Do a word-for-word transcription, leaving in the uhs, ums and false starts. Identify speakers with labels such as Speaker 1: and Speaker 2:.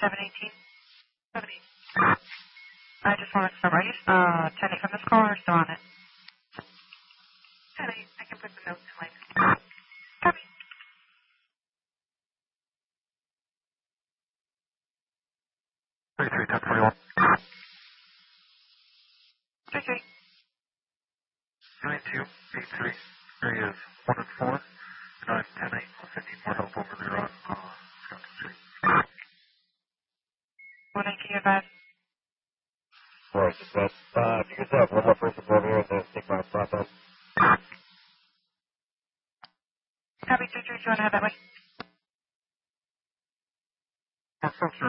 Speaker 1: seven eighteen. seven eighteen. I just wanted to know, are you uh, ten eight from this call or still on it? ten eight. I can put the notes in later. Copy.
Speaker 2: thirty-three, ten forty-one.
Speaker 1: three three.
Speaker 2: nine two eight three. Areas one and four. nine ten eight. If you need more help over there on uh, Wisconsin Street.
Speaker 1: one eight, can you advise?
Speaker 3: Right, just that. Uh, if you could have one more person over here and then take my spot up.
Speaker 1: Copy, three three. Do you want to have that way?
Speaker 2: Our folks are